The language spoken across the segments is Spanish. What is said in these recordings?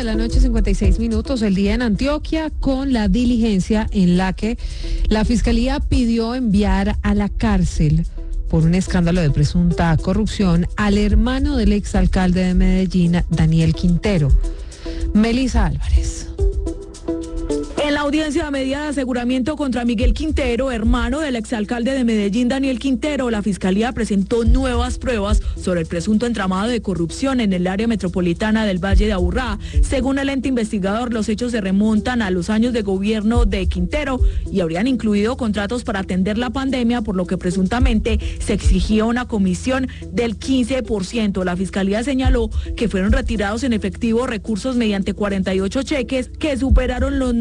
9:56 p.m, el día en Antioquia, con la diligencia en la que la Fiscalía pidió enviar a la cárcel por un escándalo de presunta corrupción al hermano del exalcalde de Medellín, Daniel Quintero. Melissa Álvarez. En la audiencia de medida de aseguramiento contra Miguel Quintero, hermano del exalcalde de Medellín, Daniel Quintero, la Fiscalía presentó nuevas pruebas sobre el presunto entramado de corrupción en el área metropolitana del Valle de Aburrá. Según el ente investigador, los hechos se remontan a los años de gobierno de Quintero y habrían incluido contratos para atender la pandemia, por lo que presuntamente se exigía una comisión del 15%. La Fiscalía señaló que fueron retirados en efectivo recursos mediante 48 cheques que superaron los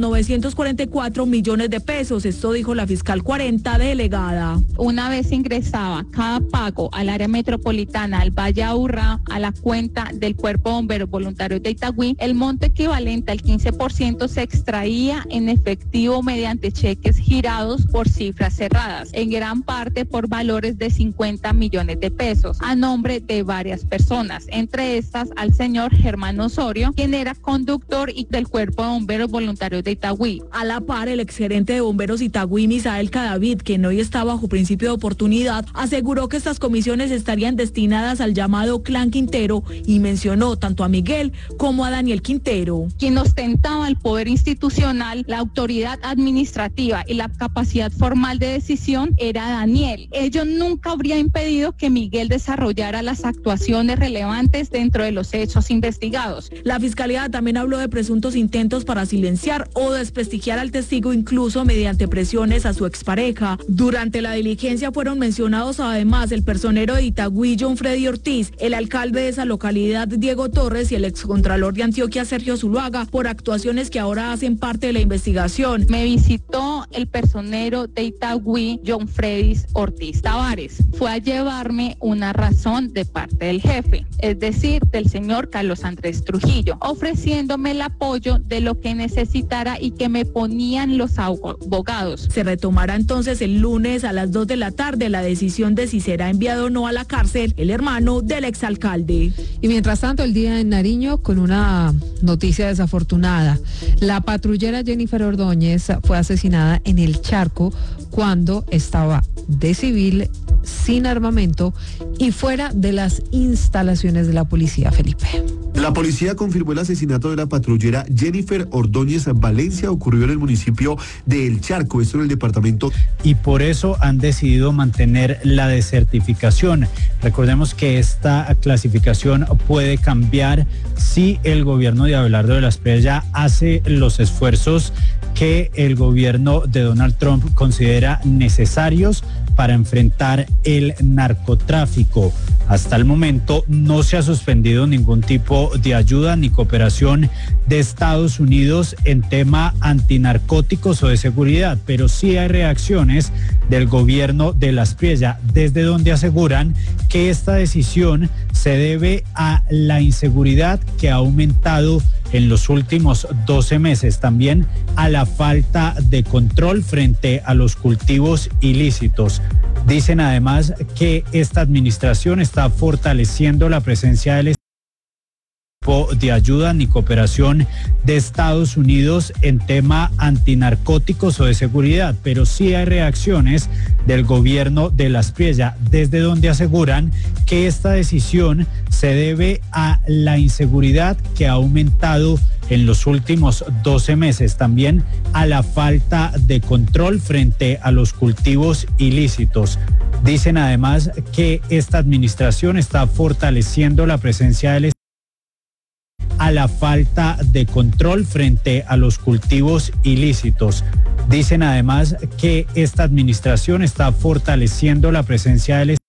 944 millones de pesos. Esto dijo la fiscal 40 delegada. Una vez ingresaba cada pago al área metropolitana, al Valle Aburrá, a la cuenta del Cuerpo de Bomberos Voluntarios de Itagüí, el monto equivalente al 15% se extraía en efectivo mediante cheques girados por cifras cerradas, en gran parte por valores de 50 millones de pesos, a nombre de varias personas, entre estas al señor Germán Osorio, quien era conductor del Cuerpo de Bomberos Voluntarios de Itagüí. A la par, el exgerente de Bomberos Itagüí, Misael Cadavid, quien hoy está bajo principio de oportunidad, aseguró que estas comisiones estarían destinadas al llamado Clan Quintero y mencionó tanto a Miguel como a Daniel Quintero. Quien ostentaba el poder institucional, la autoridad administrativa y la capacidad formal de decisión era Daniel. Ello nunca habría impedido que Miguel desarrollara las actuaciones relevantes dentro de los hechos investigados. La Fiscalía también habló de presuntos intentos para silenciar o desprestigiar al testigo, incluso mediante presiones a su expareja. Durante la diligencia fueron mencionados además el personero de Itagüí, John Freddy Ortiz, el alcalde de esa localidad, Diego Torres, y el excontralor de Antioquia, Sergio Zuluaga, por actuaciones que ahora hacen parte de la investigación. Me visitó el personero de Itagüí, John Freddy Ortiz Tavares. Fue a llevarme una razón de parte del jefe, es decir, del señor Carlos Andrés Trujillo, ofreciéndome el apoyo de lo que necesitara y que me ponían los abogados. Se retomará entonces el lunes a las 2 de la tarde la decisión de si será enviado o no a la cárcel el hermano del exalcalde. Y mientras tanto, el día en Nariño, con una noticia desafortunada. La patrullera Jennifer Ordóñez fue asesinada en el Charco cuando estaba de civil, sin armamento y fuera de las instalaciones de la policía, Felipe. La policía confirmó el asesinato de la patrullera Jennifer Ordóñez Valencia. Ocurrió en el municipio de El Charco, esto en el departamento. Y por eso han decidido mantener la desertificación. Recordemos que esta clasificación puede cambiar si el gobierno de Abelardo de la Espriella hace los esfuerzos que el gobierno de Donald Trump considera necesarios para enfrentar el narcotráfico. Hasta el momento no se ha suspendido ningún tipo de ayuda ni cooperación de Estados Unidos en tema antinarcóticos o de seguridad, pero sí hay reacciones del gobierno de la Espriella, desde donde aseguran que esta decisión se debe a la inseguridad que ha aumentado en los últimos 12 meses, también a la falta de control frente a los cultivos ilícitos. Dicen además que esta administración está fortaleciendo la presencia del de ayuda ni cooperación de Estados Unidos en tema antinarcóticos o de seguridad, pero sí hay reacciones del gobierno de la Espriella, desde donde aseguran que esta decisión se debe a la inseguridad que ha aumentado en los últimos 12 meses, también a la falta de control frente a los cultivos ilícitos. Dicen además que esta administración está fortaleciendo la presencia del a la falta de control frente a los cultivos ilícitos. Dicen además que esta administración está fortaleciendo la presencia del